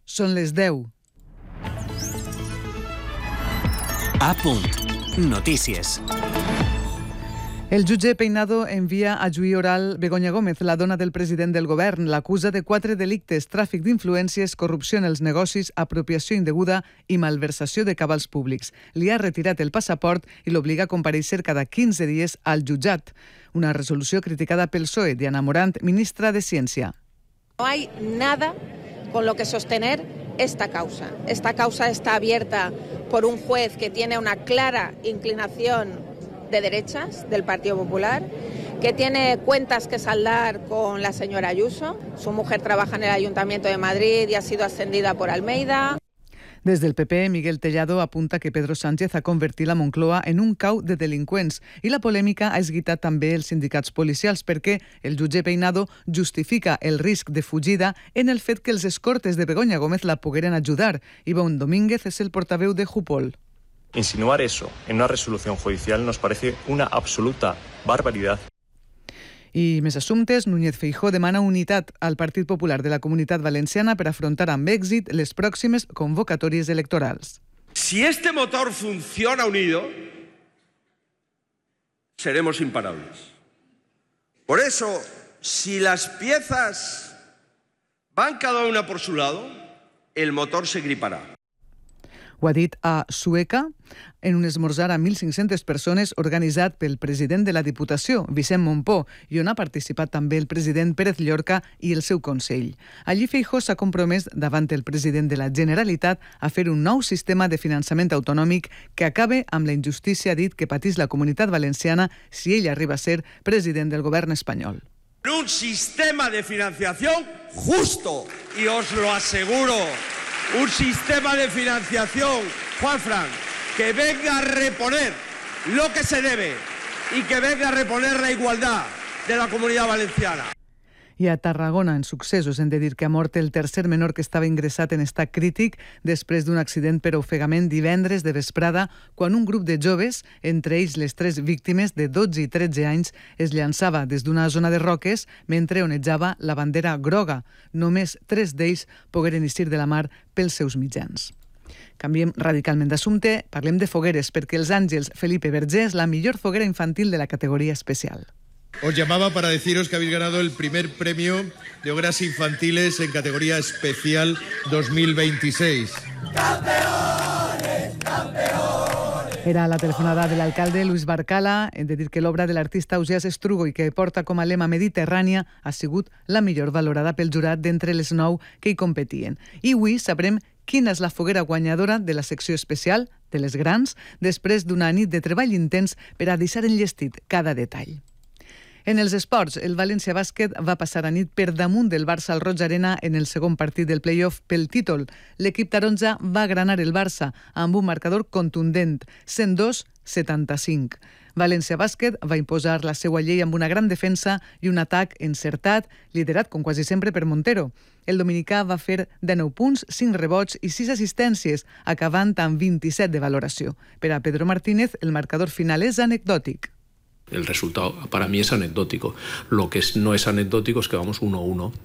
Són les 10. A punt. Notícies. El jutge Peinado envia a juí oral Begoña Gómez, la dona del president del govern. L'acusa de 4 delictes: tràfic d'influències, corrupció en els negocis, apropiació indeguda i malversació de cabals públics. Li ha retirat el passaport i l'obliga a comparèixer cada 15 dies al jutjat. Una resolució criticada pel PSOE. Diana Morant, ministra de Ciència. No hay nada con lo que sostener esta causa. Esta causa está abierta por un juez que tiene una clara inclinación de derechas del Partido Popular, que tiene cuentas que saldar con la señora Ayuso. Su mujer trabaja en el Ayuntamiento de Madrid y ha sido ascendida por Almeida. Des del PP, Miguel Tellado apunta que Pedro Sánchez ha convertit la Moncloa en un cau de delinqüents i la polèmica ha esguitat també els sindicats policials perquè el jutge Peinado justifica el risc de fugida en el fet que els escortes de Begoña Gómez la pogueren ajudar. Ivonne Domínguez és el portaveu de Jupol. Insinuar eso en una resolución judicial nos parece una absoluta barbaridad. I més assumptes, Núñez Feijóo demana unitat al Partit Popular de la Comunitat Valenciana per afrontar amb èxit les pròximes convocatòries electorals. Si este motor funciona unido, seremos imparables. Por eso, si las piezas van cada una por su lado, el motor se gripará. Ho ha dit a Sueca en un esmorzar a 1.500 persones organitzat pel president de la Diputació, Vicent Montpó, i on ha participat també el president Pérez Llorca i el seu Consell. Allí Feijóo s'ha compromès davant el president de la Generalitat a fer un nou sistema de finançament autonòmic que acabe amb la injustícia, dit, que patís la Comunitat Valenciana si ell arriba a ser president del govern espanyol. Un sistema de financiación justo, y os lo aseguro. Un sistema de financiación, Juanfran, que venga a reponer lo que se debe y que venga a reponer la igualdad de la Comunidad Valenciana. I a Tarragona, en successos, hem de dir que ha mort el tercer menor que estava ingressat en estat crític després d'un accident per ofegament divendres de vesprada, quan un grup de joves, entre ells les 3 víctimes de 12 i 13 anys, es llançava des d'una zona de roques mentre onejava la bandera groga. Només 3 d'ells pogueren eixir de la mar pels seus mitjans. Canviem radicalment d'assumpte, parlem de fogueres, perquè els Àngels Felipe Vergés, la millor foguera infantil de la categoria especial. Os llamaba para deciros que habéis ganado el primer premio de hogueras infantiles en categoría especial 2026. ¡Campeones! ¡Campeones! Era la telefonada de l'alcalde Luis Barcala. Hem de dir que l'obra de l'artista Ausiàs Estrugo i que porta com a lema Mediterrània ha sigut la millor valorada pel jurat d'entre les 9 que hi competien. I avui sabrem quina és la foguera guanyadora de la secció especial de les grans després d'una nit de treball intens per a deixar enllestit cada detall. En els esports, el València Bàsquet va passar a nit per damunt del Barça al Roig Arena en el segon partit del play-off pel títol. L'equip taronja va agranar el Barça amb un marcador contundent, 102-75. València Bàsquet va imposar la seva llei amb una gran defensa i un atac encertat, liderat, com quasi sempre, per Montero. El dominicà va fer 19 punts, 5 rebots i 6 assistències, acabant amb 27 de valoració. Per a Pedro Martínez, el marcador final és anecdòtic. El resultado para mí es anecdótico. Lo que no es anecdótico es que vamos 1-1